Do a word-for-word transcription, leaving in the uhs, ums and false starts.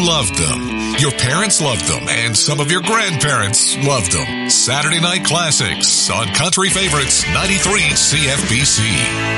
loved them. Your parents loved them, and some of your grandparents loved them. Saturday Night Classics on Country Favorites ninety-three C F B C.